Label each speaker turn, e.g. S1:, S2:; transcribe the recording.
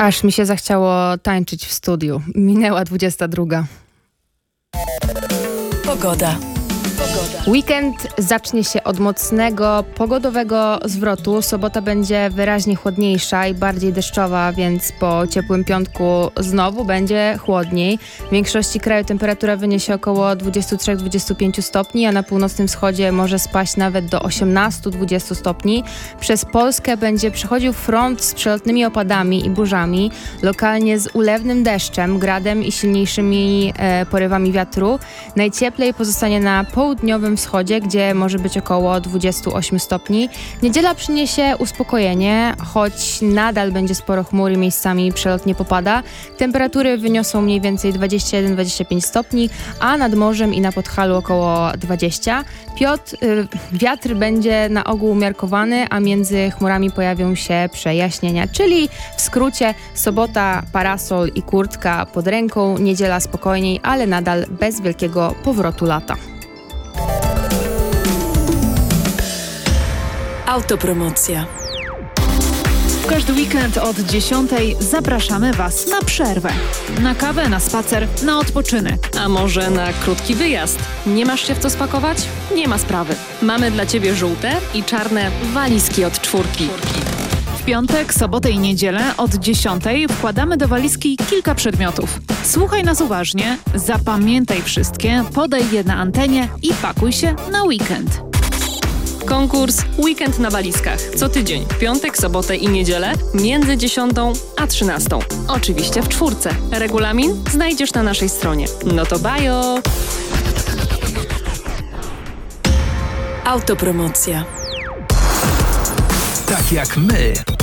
S1: Aż mi się zachciało tańczyć w studiu. Minęła 22.
S2: Pogoda.
S1: Weekend zacznie się od mocnego, pogodowego zwrotu. Sobota będzie wyraźnie chłodniejsza i bardziej deszczowa, więc po ciepłym piątku znowu będzie chłodniej. W większości kraju temperatura wyniesie około 23-25 stopni, a na północnym wschodzie może spaść nawet do 18-20 stopni. Przez Polskę będzie przechodził front z przelotnymi opadami i burzami, lokalnie z ulewnym deszczem, gradem i silniejszymi porywami wiatru. Najcieplej pozostanie na południowym wschodzie, gdzie może być około 28 stopni. Niedziela przyniesie uspokojenie, choć nadal będzie sporo chmur i miejscami przelotnie popada. Temperatury wyniosą mniej więcej 21-25 stopni, a nad morzem i na Podhalu około 20. Wiatr będzie na ogół umiarkowany, a między chmurami pojawią się przejaśnienia. Czyli w skrócie sobota, parasol i kurtka pod ręką, niedziela spokojniej, ale nadal bez wielkiego powrotu lata.
S2: Autopromocja.
S3: W każdy weekend od 10 zapraszamy Was na przerwę. Na kawę, na spacer, na odpoczynek.
S4: A może na krótki wyjazd? Nie masz się w co spakować? Nie ma sprawy. Mamy dla Ciebie żółte i czarne walizki od 4.
S3: W piątek, sobotę i niedzielę od 10 wkładamy do walizki kilka przedmiotów. Słuchaj nas uważnie, zapamiętaj wszystkie, podaj je na antenie i pakuj się na weekend.
S4: Konkurs Weekend na walizkach. Co tydzień, w piątek, sobotę i niedzielę między 10 a 13. Oczywiście w 4. Regulamin znajdziesz na naszej stronie. No to bajo!
S2: Autopromocja.
S5: Tak jak my.